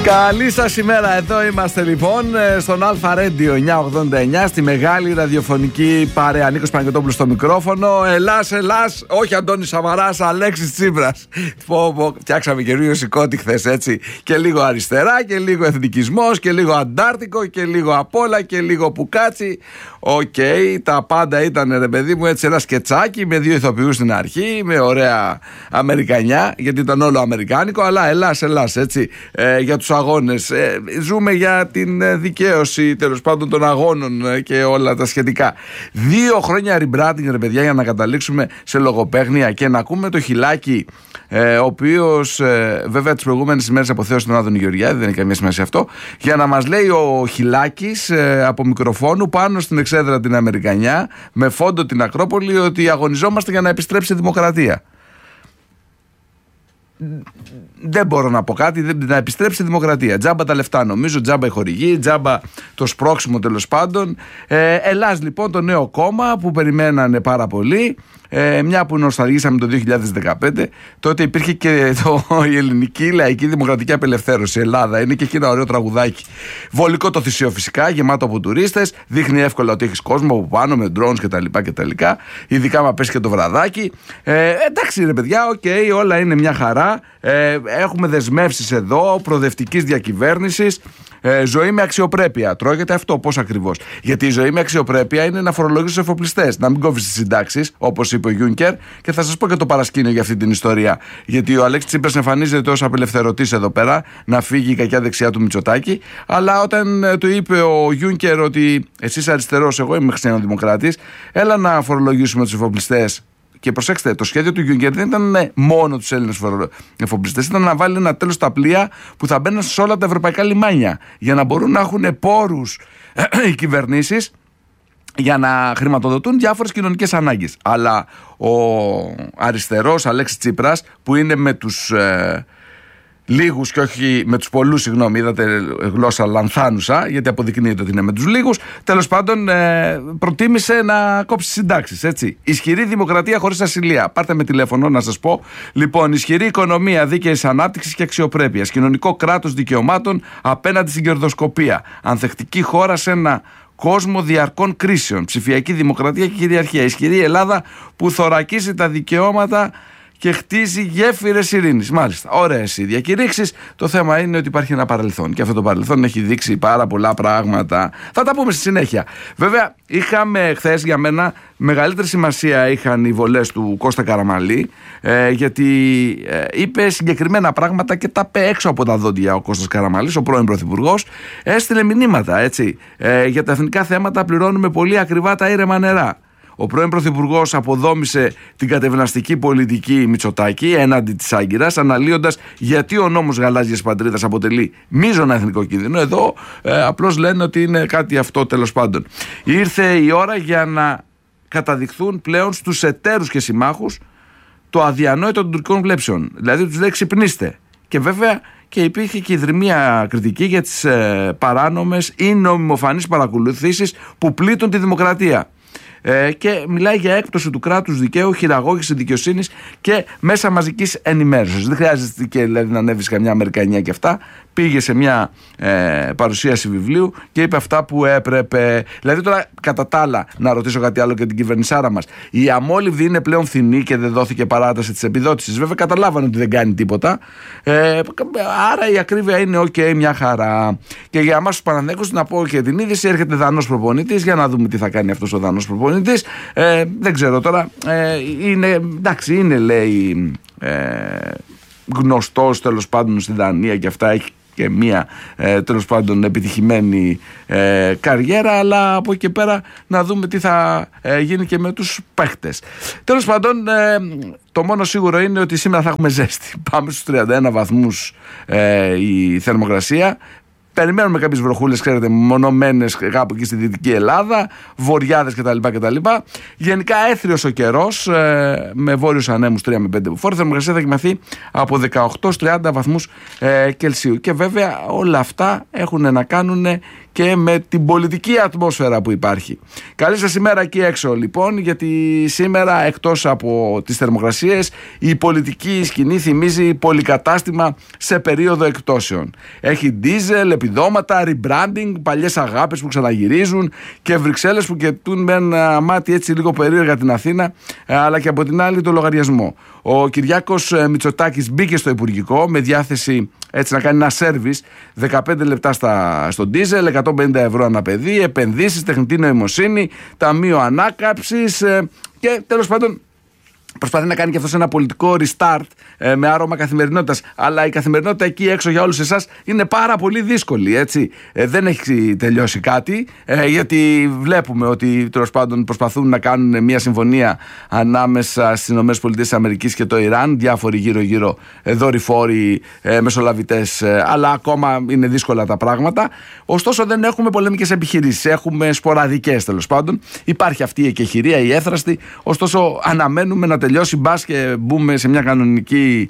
Καλή σας ημέρα, εδώ είμαστε λοιπόν στον Αλφα Radio 989 στη μεγάλη ραδιοφωνική παρέα. Νίκος Παναγιωτόπουλος στο μικρόφωνο. Ελλάς, όχι Αντώνης Σαμαράς, Αλέξης Τσίπρας. Φτιάξαμε καινούριο σηκώτη χθες, έτσι. Και λίγο αριστερά και λίγο εθνικισμός και λίγο αντάρτικο και λίγο απ' όλα και λίγο πουκάτσι. Οκ, τα πάντα ήταν, ρε παιδί μου, έτσι ένα σκετσάκι με δύο ηθοποιούς στην αρχή, με ωραία αμερικανιά, γιατί ήταν όλο αμερικάνικο, αλλά Ελλάς, έτσι, για τους αγώνες. Ζούμε για την δικαίωση, τέλος πάντων, των αγώνων και όλα τα σχετικά. 2 χρόνια rebranding, ρε παιδιά, για να καταλήξουμε σε λογοπαίγνια και να ακούμε το Χιλάκη, ο οποίος βέβαια τις προηγούμενες ημέρες αποθέωσε τον Άδωνη Γεωργιάδη, δεν έχει καμία σημασία αυτό, για να μας λέει ο Χιλάκης από μικροφόνου πάνω στην εξέδρα την Αμερικανιά, με φόντο την Ακρόπολη, ότι αγωνιζόμαστε για να επιστρέψει η δημοκρατία. Δεν μπορώ να πω κάτι, να επιστρέψει η δημοκρατία. Τζάμπα τα λεφτά, νομίζω, τζάμπα η χορηγή, τζάμπα το σπρώξιμο, τέλος πάντων. Ελλάς λοιπόν, το νέο κόμμα που περιμένανε πάρα πολύ. Μια που νοσταλγήσαμε το 2015, τότε υπήρχε και η ελληνική λαϊκή δημοκρατική απελευθέρωση. Ελλάδα είναι και εκεί ένα ωραίο τραγουδάκι. Βολικό το θυσίο φυσικά, γεμάτο από τουρίστες. Δείχνει εύκολα ότι έχεις κόσμο από πάνω με drones κτλ. Ειδικά μα πέσει και το βραδάκι. Εντάξει ρε παιδιά, όλα είναι μια χαρά. Έχουμε δεσμεύσεις εδώ προοδευτικής διακυβέρνησης. Ζωή με αξιοπρέπεια. Τρώγεται αυτό πώς ακριβώς? Γιατί η ζωή με αξιοπρέπεια είναι να φορολογήσεις τους εφοπλιστές, να μην κόβεις τις συντάξεις, όπως είπε ο Γιούνκερ. Και θα σας πω και το παρασκήνιο για αυτή την ιστορία. Γιατί ο Αλέξης Τσίπρας εμφανίζεται ως απελευθερωτής εδώ πέρα, να φύγει η κακιά δεξιά του Μητσοτάκη. Αλλά όταν του είπε ο Γιούνκερ ότι εσείς αριστερός, εγώ είμαι χριστιανοδημοκράτης, έλα να φορολογήσουμε τους εφοπλιστές. Και προσέξτε, το σχέδιο του Γιούγκερ δεν ήταν μόνο τους Έλληνες εφοπλιστές, ήταν να βάλει ένα τέλος στα πλοία που θα μπαίνουν σε όλα τα ευρωπαϊκά λιμάνια, για να μπορούν να έχουν πόρους οι κυβερνήσεις για να χρηματοδοτούν διάφορες κοινωνικές ανάγκες. Αλλά ο αριστερός Αλέξης Τσίπρας, που είναι με τους λίγους και όχι με τους πολλούς, συγγνώμη, είδατε γλώσσα λανθάνουσα, γιατί αποδεικνύεται ότι είναι με τους λίγους. Τέλος πάντων, προτίμησε να κόψει συντάξεις, έτσι. Ισχυρή δημοκρατία χωρίς ασυλία. Πάρτε με τηλέφωνο να σας πω. Λοιπόν, ισχυρή οικονομία δίκαιης ανάπτυξης και αξιοπρέπειας. Κοινωνικό κράτος δικαιωμάτων απέναντι στην κερδοσκοπία. Ανθεκτική χώρα σε ένα κόσμο διαρκών κρίσεων. Ψηφιακή δημοκρατία και κυριαρχία. Ισχυρή Ελλάδα που θωρακίζει τα δικαιώματα και χτίζει γέφυρες ειρήνης. Μάλιστα, ωραίες οι διακηρύξεις. Το θέμα είναι ότι υπάρχει ένα παρελθόν. Και αυτό το παρελθόν έχει δείξει πάρα πολλά πράγματα. Θα τα πούμε στη συνέχεια. Βέβαια, είχαμε χθες, για μένα, μεγαλύτερη σημασία είχαν οι βολές του Κώστα Καραμανλή, γιατί είπε συγκεκριμένα πράγματα και τα πέ έξω από τα δόντια ο Κώστας Καραμανλής, ο πρώην πρωθυπουργός. Έστειλε μηνύματα, έτσι. Για τα εθνικά θέματα πληρώνουμε πολύ ακριβά τα ήρεμα νερά. Ο πρώην πρωθυπουργός αποδόμησε την κατευναστική πολιτική Μητσοτάκη έναντι της Άγκυρας, αναλύοντας γιατί ο νόμος γαλάζιας πατρίδας αποτελεί μείζωνα εθνικό κίνδυνο. Εδώ απλώς λένε ότι είναι κάτι αυτό, τέλος πάντων. Ήρθε η ώρα για να καταδειχθούν πλέον στους εταίρους και συμμάχους το αδιανόητο των τουρκικών βλέψεων. Δηλαδή τους λέει ξυπνήστε. Και βέβαια και υπήρχε και ιδρυμία κριτική για τις παράνομες ή νομιμοφανείς παρακολουθήσεις που πλήττουν τη δημοκρατία. Και μιλάει για έκπτωση του κράτους δικαίου, χειραγώγηση δικαιοσύνης και μέσα μαζικής ενημέρωσης. Δεν χρειάζεται και δηλαδή να ανέβεις καμιά Αμερικανία και αυτά. Πήγε σε μια παρουσίαση βιβλίου και είπε αυτά που έπρεπε. Δηλαδή, τώρα κατά τα άλλα, να ρωτήσω κάτι άλλο και την κυβερνησάρα μας. Η αμόλυβδη είναι πλέον φθηνή και δεν δόθηκε παράταση της επιδότησης. Βέβαια, καταλάβανε ότι δεν κάνει τίποτα. Άρα η ακρίβεια είναι μια χαρά. Και για εμάς τους Παναθηναϊκούς, να πω και την είδηση, έρχεται Δανός προπονητής. Για να δούμε τι θα κάνει αυτός ο Δανός προπονητής. Δεν ξέρω τώρα. Είναι λέει γνωστός τέλος πάντων στη Δανία και αυτά, έχει και μία τέλος πάντων επιτυχημένη καριέρα, αλλά από εκεί και πέρα να δούμε τι θα γίνει και με τους παίχτες. Τέλος πάντων, το μόνο σίγουρο είναι ότι σήμερα θα έχουμε ζέστη. Πάμε στους 31 βαθμούς η θερμοκρασία. Περιμένουμε κάποιες βροχούλες, ξέρετε, μονομένες κάπου εκεί στη Δυτική Ελλάδα, βοριάδες κτλ. Γενικά έθριος ο καιρός, με βόρειους ανέμους 3 με 5 μποφόρ. Η θερμοκρασία θα κοιμαθεί από 18 30 βαθμούς Κελσίου. Και βέβαια όλα αυτά έχουν να κάνουν και με την πολιτική ατμόσφαιρα που υπάρχει. Καλή σας ημέρα εκεί έξω λοιπόν, γιατί σήμερα εκτός από τις θερμοκρασίες η πολιτική σκηνή θυμίζει πολυκατάστημα σε περίοδο εκπτώσεων. Έχει ντίζελ, επιδόματα, rebranding, παλιές αγάπες που ξαναγυρίζουν και Βρυξέλλες που κοιτούν με ένα μάτι έτσι λίγο περίεργα την Αθήνα, αλλά και από την άλλη το λογαριασμό. Ο Κυριάκος Μητσοτάκης μπήκε στο Υπουργικό με διάθεση έτσι να κάνει ένα σέρβις, 15 λεπτά στο ντίζελ, 150 ευρώ ανά παιδί, επενδύσεις, τεχνητή νοημοσύνη, ταμείο ανάκαμψης και τέλος πάντων προσπαθεί να κάνει και αυτός ένα πολιτικό restart με άρωμα καθημερινότητας. Αλλά η καθημερινότητα εκεί έξω για όλους εσάς είναι πάρα πολύ δύσκολη, έτσι. Δεν έχει τελειώσει κάτι, γιατί βλέπουμε ότι τέλος πάντων προσπαθούν να κάνουν μια συμφωνία ανάμεσα στις ΗΠΑ και το Ιράν, διάφοροι γύρω-γύρω δορυφόροι, μεσολαβητές, αλλά ακόμα είναι δύσκολα τα πράγματα. Ωστόσο δεν έχουμε πολεμικές επιχειρήσεις, έχουμε σποραδικές τέλος πάντων. Υπάρχει αυτή η εκεχηρία, η έθραστη, ωστόσο αναμένουμε να τελειώσει μπας και μπούμε σε μια κανονική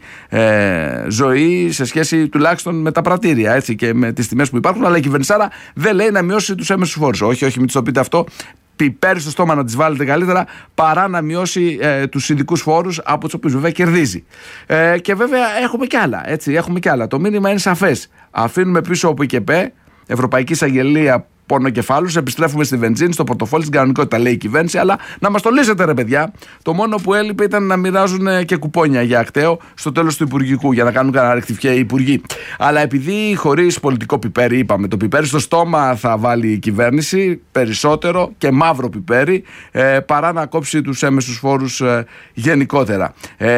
ζωή σε σχέση τουλάχιστον με τα πρατήρια, έτσι, και με τις τιμές που υπάρχουν. Αλλά η κυβερνησάρα δεν λέει να μειώσει τους έμεσους φόρους. Όχι, μην τους το πείτε αυτό. Πιπέρι στο στόμα να τις βάλετε καλύτερα παρά να μειώσει τους ειδικούς φόρους από τους οποίους βέβαια κερδίζει. Και βέβαια έχουμε κι άλλα, έτσι, έχουμε κι άλλα. Το μήνυμα είναι σαφές. Αφήνουμε πίσω από ΙΚΕΠΕ, Ευρωπαϊκή Εισαγγελία πονοκεφάλους, επιστρέφουμε στη βενζίνη, στο πορτοφόλι, στην κανονικότητα, λέει η κυβέρνηση. Αλλά να μας το λύσετε, ρε παιδιά. Το μόνο που έλειπε ήταν να μοιράζουν και κουπόνια για ακτέο στο τέλος του Υπουργικού, για να κάνουν κανένα ρεκτιφιέ οι υπουργοί. Αλλά επειδή χωρίς πολιτικό πιπέρι, είπαμε, το πιπέρι στο στόμα θα βάλει η κυβέρνηση, περισσότερο και μαύρο πιπέρι, παρά να κόψει τους έμεσους φόρους γενικότερα.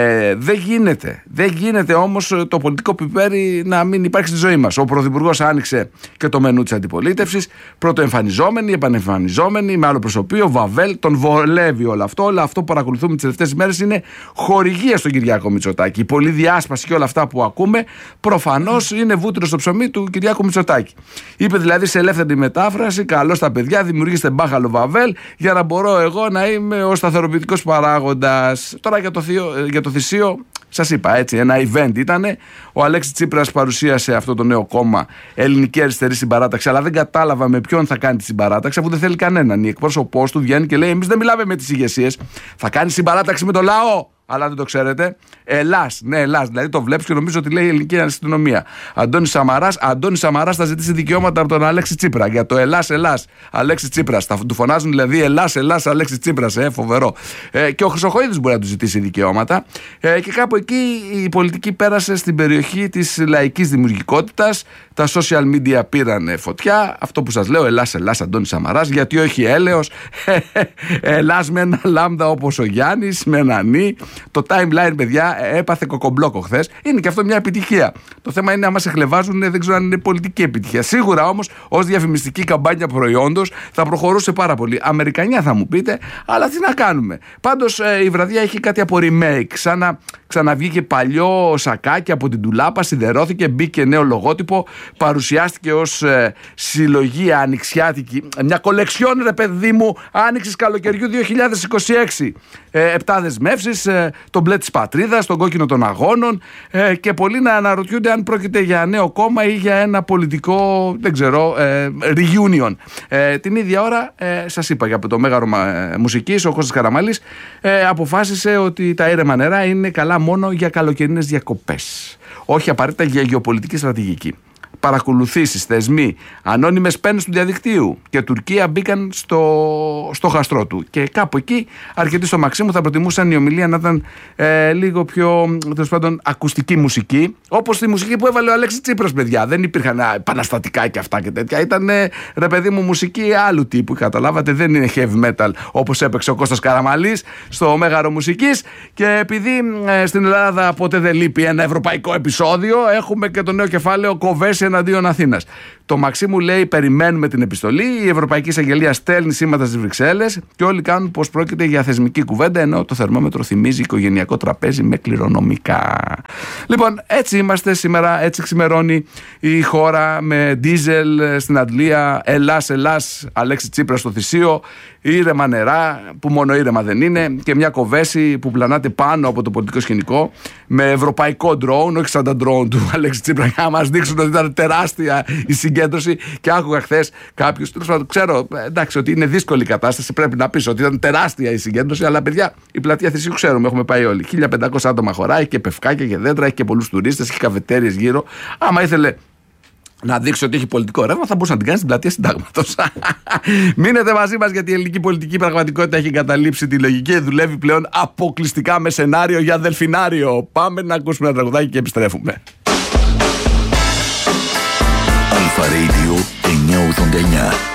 Δεν γίνεται όμως το πολιτικό πιπέρι να μην υπάρχει στη ζωή μας. Ο Πρωθυπουργός άνοιξε και το μενού της αντιπολίτευσης. Πρωτοεμφανιζόμενοι, επανεμφανιζόμενοι, με άλλο προσωπείο, Βαβέλ, τον βολεύει όλο αυτό. Όλο αυτό που παρακολουθούμε τις τελευταίες ημέρες είναι χορηγία στον Κυριάκο Μητσοτάκη. Η πολλή διάσπαση και όλα αυτά που ακούμε προφανώς είναι βούτυρο στο ψωμί του Κυριάκου Μητσοτάκη. Είπε δηλαδή σε ελεύθερη μετάφραση: καλώς τα παιδιά, δημιουργήστε μπάχαλο Βαβέλ για να μπορώ εγώ να είμαι ο σταθεροποιητικός παράγοντας. Τώρα για το θυσίο. Σας είπα, έτσι, ένα event ήτανε. Ο Αλέξης Τσίπρας παρουσίασε αυτό το νέο κόμμα, Ελληνική Αριστερή Συμπαράταξη, αλλά δεν κατάλαβα με ποιον θα κάνει τη συμπαράταξη, αφού δεν θέλει κανέναν. Η εκπρόσωπός του βγαίνει και λέει: εμείς δεν μιλάμε με τις ηγεσίες, θα κάνει συμπαράταξη με το λαό. Αλλά δεν το ξέρετε. Ελλάς, ναι, Ελλάς. Δηλαδή το βλέπεις και νομίζω ότι λέει η ελληνική αστυνομία. Αντώνης Σαμαράς θα ζητήσει δικαιώματα από τον Αλέξη Τσίπρα. Για το Ελλάς, Αλέξη Τσίπρας. Θα του φωνάζουν δηλαδή Ελλάς, Αλέξη Τσίπρας. Φοβερό. Και ο Χρυσοχοΐδης μπορεί να του ζητήσει δικαιώματα. Και κάπου εκεί η πολιτική πέρασε στην περιοχή της λαϊκής δημιουργικότητας. Τα social media πήραν φωτιά. Αυτό που σας λέω, Ελλάς, Αντώνης Σαμαράς. Γιατί όχι έλεος. Ελλάς με ένα λάμδα όπως ο Γιάννης, με ένα νι. Το timeline, παιδιά, έπαθε κοκομπλόκο χθες. Είναι και αυτό μια επιτυχία. Το θέμα είναι, άμα σε χλεβάζουν, δεν ξέρω αν είναι πολιτική επιτυχία. Σίγουρα όμως, ως διαφημιστική καμπάνια προϊόντος, θα προχωρούσε πάρα πολύ. Αμερικανιά θα μου πείτε, αλλά τι να κάνουμε. Πάντως, η βραδιά έχει κάτι από remake. Σαν να ξαναβγήκε παλιό σακάκι από την τουλάπα, σιδερώθηκε, μπήκε νέο λογότυπο, παρουσιάστηκε ως συλλογή ανοιξιάτικη. Μια κολεξιόν, ρε παιδί μου, άνοιξης καλοκαιριού 2026. 7 δεσμεύσεις, το μπλε της πατρίδας, τον κόκκινο των αγώνων, και πολλοί να αναρωτιούνται αν πρόκειται για νέο κόμμα ή για ένα πολιτικό, δεν ξέρω, reunion. Την ίδια ώρα, σας είπα, για το Μέγαρο Μουσικής, ο Κώστας Καραμαλής αποφάσισε ότι τα ήρεμα νερά είναι καλά μόνο για καλοκαιρινές διακοπές. Όχι απαραίτητα για γεωπολιτική στρατηγική. Παρακολουθήσεις, θεσμοί, ανώνυμες πένες του διαδικτύου και Τουρκία μπήκαν στο χαστρό του. Και κάπου εκεί αρκετοί στο Μαξίμου θα προτιμούσαν η ομιλία να ήταν λίγο πιο, τέλος πάντων, ακουστική μουσική. Όπως τη μουσική που έβαλε ο Αλέξης Τσίπρας, παιδιά. Δεν υπήρχαν επαναστατικά και αυτά και τέτοια. Ήταν, ρε παιδί μου, μουσική άλλου τύπου. Καταλάβατε, δεν είναι heavy metal όπως έπαιξε ο Κώστας Καραμαλής στο Μέγαρο Μουσικής. Και επειδή στην Ελλάδα ποτέ δεν λείπει ένα ευρωπαϊκό επεισόδιο, έχουμε και το νέο κεφάλαιο Κοβέση εναντίον Αθήνας. Το Μαξίμου λέει: περιμένουμε την επιστολή. Η Ευρωπαϊκή Εισαγγελία στέλνει σήματα στις Βρυξέλλες και όλοι κάνουν πως πρόκειται για θεσμική κουβέντα, ενώ το θερμόμετρο θυμίζει οικογενειακό τραπέζι με κληρονομικά. Λοιπόν, έτσι είμαστε σήμερα, έτσι ξημερώνει η χώρα, με ντίζελ στην Αντλία, Ελλάς, Αλέξη Τσίπρα στο Θησίο, ήρεμα νερά που μόνο ήρεμα δεν είναι, και μια Κοβέση που πλανάται πάνω από το πολιτικό σκηνικό με ευρωπαϊκό ντρόουν, όχι σαν τα ντρόουν του Αλέξη Τσίπρα, για να μας δείξουν ότι ήταν ήταν τεράστια η συγκέντρωση. Και άκουγα χθες κάποιους, τέλος πάντων, ξέρω εντάξει ότι είναι δύσκολη η κατάσταση, πρέπει να πεις ότι ήταν τεράστια η συγκέντρωση, αλλά παιδιά, η πλατεία Θησίου ξέρουμε, έχουμε πάει όλοι. 1.500 άτομα χωράει, έχει και πευκάκια και δέντρα, έχει και πολλούς τουρίστες, έχει καφετέριες γύρω. Άμα ήθελε να δείξει ότι έχει πολιτικό ρεύμα, θα μπορούσε να την κάνει στην πλατεία Συντάγματος. Μείνετε μαζί μας, γιατί η ελληνική πολιτική πραγματικότητα έχει εγκαταλείψει τη λογική και δουλεύει πλέον αποκλειστικά με σενάριο για δελφινάριο. Πάμε να ακούσουμε ένα τραγουδάκι και επιστρέφουμε. Αλφα Radio 989.